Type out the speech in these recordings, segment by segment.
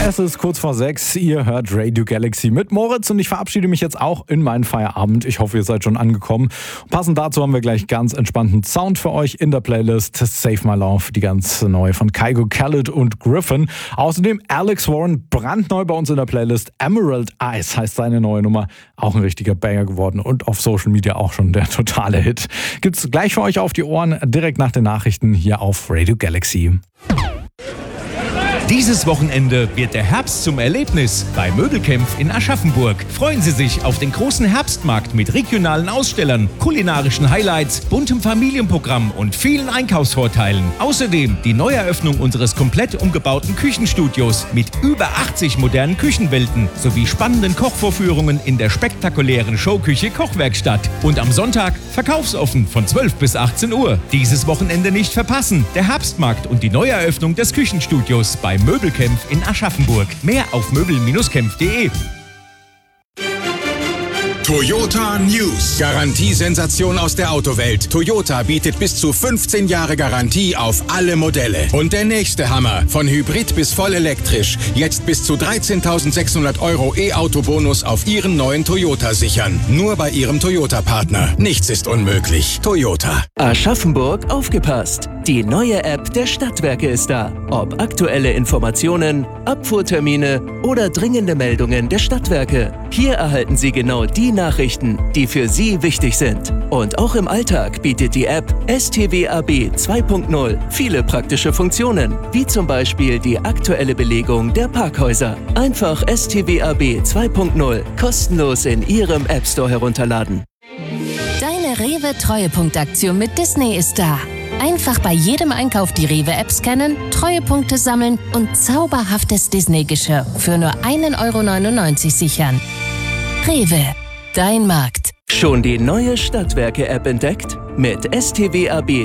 Es ist kurz vor 6, ihr hört Radio Galaxy mit Moritz und ich verabschiede mich jetzt auch in meinen Feierabend. Ich hoffe, ihr seid schon angekommen. Passend dazu haben wir gleich ganz entspannten Sound für euch in der Playlist Save My Love, die ganz neue von Kygo, Khaled und Griffin. Außerdem Alex Warren, brandneu bei uns in der Playlist. Emerald Eyes heißt seine neue Nummer. Auch ein richtiger Banger geworden und auf Social Media auch schon der totale Hit. Gibt's gleich für euch auf die Ohren, direkt nach den Nachrichten hier auf Radio Galaxy. Dieses Wochenende wird der Herbst zum Erlebnis bei Möbelkämpf in Aschaffenburg. Freuen Sie sich auf den großen Herbstmarkt mit regionalen Ausstellern, kulinarischen Highlights, buntem Familienprogramm und vielen Einkaufsvorteilen. Außerdem die Neueröffnung unseres komplett umgebauten Küchenstudios mit über 80 modernen Küchenwelten sowie spannenden Kochvorführungen in der spektakulären Showküche Kochwerkstatt. Und am Sonntag verkaufsoffen von 12 bis 18 Uhr. Dieses Wochenende nicht verpassen. Der Herbstmarkt und die Neueröffnung des Küchenstudios bei Möbelkämpf in Aschaffenburg. Mehr auf möbel-kämpf.de. Toyota News. Garantiesensation aus der Autowelt. Toyota bietet bis zu 15 Jahre Garantie auf alle Modelle. Und der nächste Hammer. Von Hybrid bis voll elektrisch. Jetzt bis zu 13.600 € E-Auto-Bonus auf Ihren neuen Toyota sichern. Nur bei Ihrem Toyota-Partner. Nichts ist unmöglich. Toyota. Aschaffenburg, aufgepasst! Die neue App der Stadtwerke ist da. Ob aktuelle Informationen, Abfuhrtermine oder dringende Meldungen der Stadtwerke. Hier erhalten Sie genau die Nachrichten, die für Sie wichtig sind. Und auch im Alltag bietet die App STWAB 2.0 viele praktische Funktionen, wie zum Beispiel die aktuelle Belegung der Parkhäuser. Einfach STWAB 2.0 kostenlos in Ihrem App Store herunterladen. Deine Rewe-Treuepunktaktion mit Disney ist da. Einfach bei jedem Einkauf die Rewe-App scannen, Treuepunkte sammeln und zauberhaftes Disney-Geschirr für nur 1,99 € sichern. Rewe, dein Markt. Schon die neue Stadtwerke-App entdeckt? Mit STWAB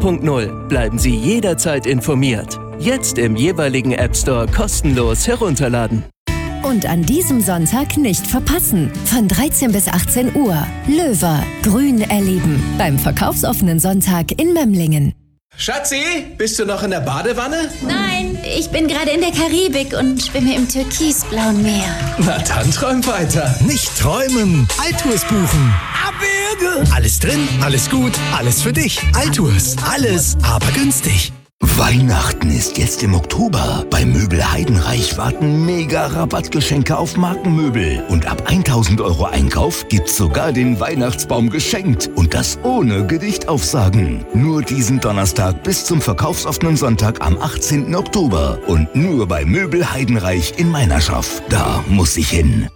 2.0 bleiben Sie jederzeit informiert. Jetzt im jeweiligen App Store kostenlos herunterladen. Und an diesem Sonntag nicht verpassen. Von 13 bis 18 Uhr. Löwer, Grün erleben. Beim verkaufsoffenen Sonntag in Memlingen. Schatzi, bist du noch in der Badewanne? Nein, ich bin gerade in der Karibik und schwimme im türkisblauen Meer. Na dann träum weiter. Nicht träumen, Altours buchen. Abwürge! Alles drin, alles gut, alles für dich. Altours, alles, aber günstig. Weihnachten ist jetzt im Oktober. Bei Möbel Heidenreich warten mega Rabattgeschenke auf Markenmöbel. Und ab 1.000 € Einkauf gibt's sogar den Weihnachtsbaum geschenkt. Und das ohne Gedichtaufsagen. Nur diesen Donnerstag bis zum verkaufsoffenen Sonntag am 18. Oktober. Und nur bei Möbel Heidenreich in Meinerschaft. Da muss ich hin.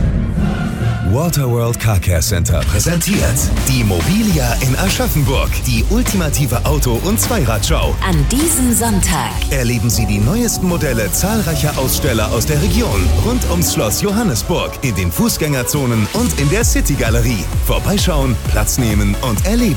Waterworld Car Care Center präsentiert die Mobilia in Aschaffenburg, die ultimative Auto- und Zweiradshow. An diesem Sonntag Erleben Sie die neuesten Modelle zahlreicher Aussteller aus der Region rund ums Schloss Johannesburg, in den Fußgängerzonen und in der City Galerie. Vorbeischauen, Platz nehmen und erleben.